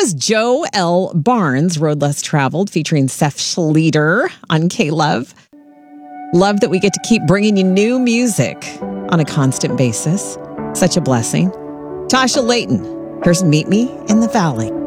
was Joe L. Barnes, Road Less Traveled, featuring Seth Schleter on K-Love. Love that we get to keep bringing you new music on a constant basis. Such a blessing. Tasha Layton, here's Meet Me in the Valley.